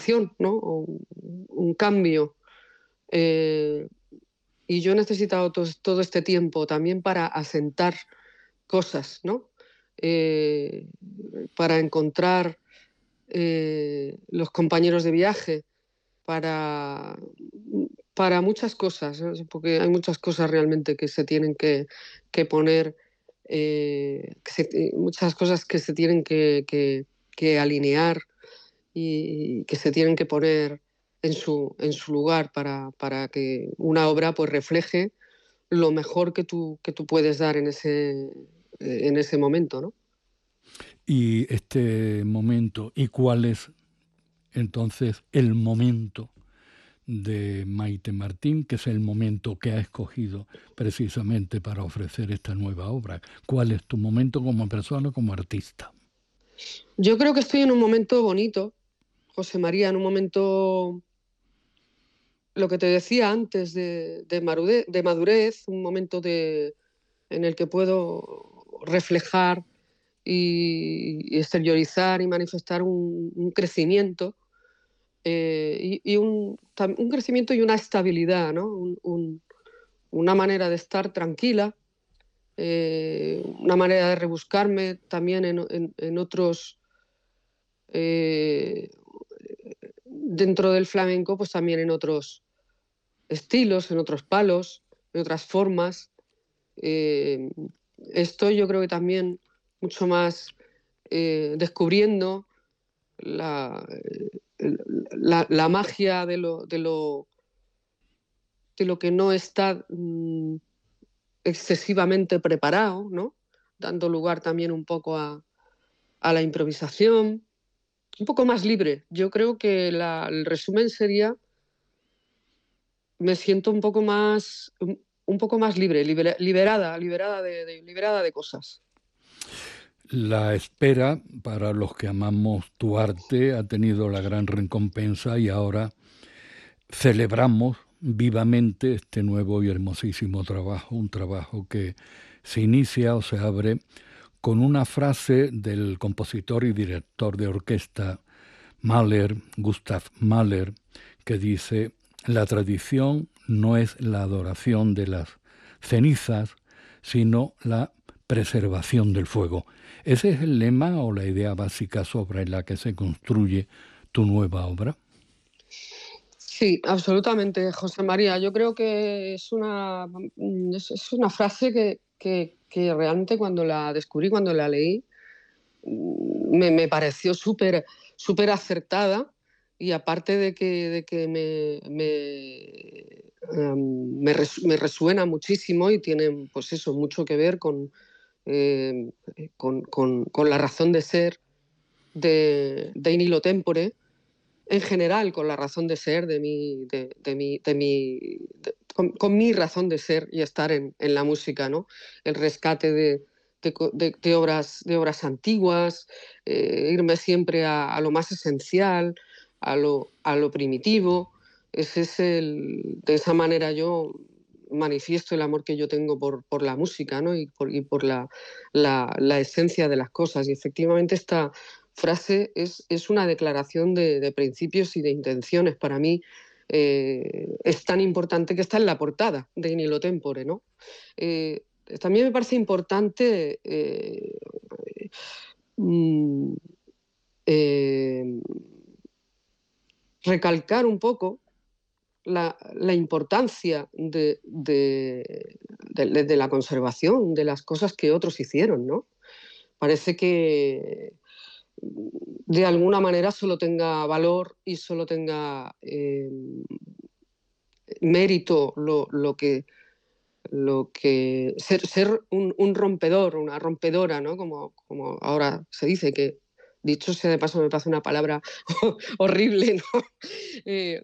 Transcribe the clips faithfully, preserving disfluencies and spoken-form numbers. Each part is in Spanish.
transformación, ¿no? O un, un cambio. Eh, y yo he necesitado to todo este tiempo también para asentar cosas, ¿no? Eh, para encontrar eh, los compañeros de viaje, para, para muchas cosas, ¿no? Porque hay muchas cosas realmente que se tienen que, que poner, eh, que se, muchas cosas que se tienen que, que, que alinear y que se tienen que poner en su, en su lugar para, para que una obra pues refleje lo mejor que tú, que tú puedes dar en ese, en ese momento, ¿no? Y este momento, ¿y cuál es entonces el momento de Maite Martín, que es el momento que ha escogido precisamente para ofrecer esta nueva obra? ¿Cuál es tu momento como persona, como artista? Yo creo que estoy en un momento bonito, José María, en un momento, lo que te decía antes, de, de, marude, de madurez, un momento de, en el que puedo reflejar y, y exteriorizar y manifestar un, un crecimiento, eh, y, y un, un, crecimiento y una estabilidad, ¿no? Un, un, una manera de estar tranquila, eh, una manera de rebuscarme también en, en, en otros, eh, dentro del flamenco, pues también en otros estilos, en otros palos, en otras formas. Eh, estoy yo creo que también mucho más eh, descubriendo la, la, la, magia de lo, de, lo, de lo que no está mmm, excesivamente preparado, ¿no? Dando lugar también un poco a, a la improvisación, un poco más libre. Yo creo que la, el resumen sería: me siento un poco más, un, un poco más libre, libera, liberada, liberada de, de, liberada de cosas. La espera, para los que amamos tu arte, ha tenido la gran recompensa y ahora celebramos vivamente este nuevo y hermosísimo trabajo, un trabajo que se inicia o se abre con una frase del compositor y director de orquesta Mahler, Gustav Mahler, que dice: la tradición no es la adoración de las cenizas, sino la preservación del fuego. ¿Ese es el lema o la idea básica sobre la que se construye tu nueva obra? Sí, absolutamente, José María. Yo creo que es una, es una frase que, que, que realmente cuando la descubrí, cuando la leí, me, me pareció súper súper acertada, y aparte de que, de que me, me, um, me, res, me resuena muchísimo y tiene pues eso, mucho que ver con, eh, con, con, con la razón de ser de, de In Illo Tempore, en general con la razón de ser de mi, de, de mi, de mi de, con, con mi razón de ser y estar en, en la música, ¿no? El rescate de, de, de, de obras, de obras antiguas, eh, irme siempre a, a lo más esencial, a lo, a lo primitivo. Ese es el, de esa manera yo manifiesto el amor que yo tengo por, por la música, ¿no? Y por, y por la, la, la esencia de las cosas. Y efectivamente esta frase es, es una declaración de, de principios y de intenciones. Para mí eh, es tan importante que está en la portada de In Illo Tempore, ¿no? Eh, también me parece importante eh, mm, eh, recalcar un poco la, la importancia de, de, de, de la conservación de las cosas que otros hicieron, ¿no? Parece que de alguna manera solo tenga valor y solo tenga eh, mérito lo, lo, que, lo que ser, ser un, un rompedor, una rompedora, ¿no? Como, como ahora se dice, que dicho sea de paso me parece una palabra horrible, ¿no? Eh,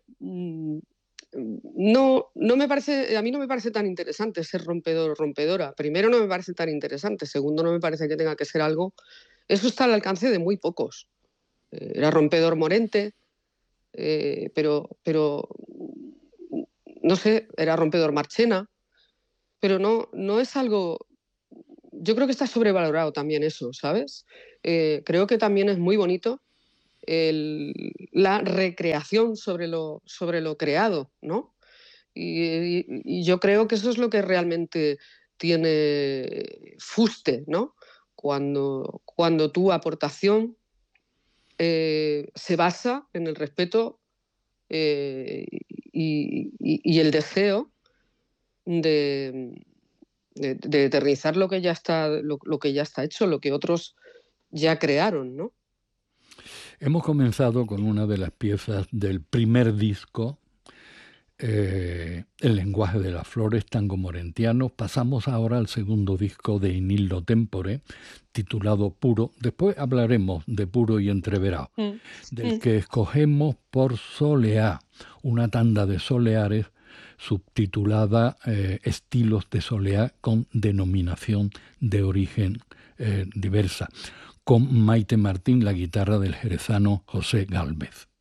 no, no me parece, a mí no me parece tan interesante ser rompedor o rompedora. Primero, no me parece tan interesante. Segundo, no me parece que tenga que ser algo. Eso está al alcance de muy pocos. Eh, era rompedor Morente, eh, pero, pero no sé, era rompedor Marchena, pero no, no es algo. Yo creo que está sobrevalorado también eso, ¿sabes? Eh, creo que también es muy bonito el, la recreación sobre lo, sobre lo creado, ¿no? Y, y, y yo creo que eso es lo que realmente tiene fuste, ¿no? Cuando, cuando tu aportación eh, se basa en el respeto eh, y, y, y el deseo de, de, de eternizar lo que ya está, lo, lo que ya está hecho, lo que otros ya crearon, ¿no? Hemos comenzado con una de las piezas del primer disco, eh, El lenguaje de las flores, tango morentiano. Pasamos ahora al segundo disco de In Illo Tempore, titulado Puro. Después hablaremos de Puro y Entreverado, mm. del mm. que escogemos por Soleá, una tanda de soleares subtitulada eh, Estilos de Soleá con denominación de origen eh, diversa, con Maite Martín, la guitarra del jerezano José Gálvez.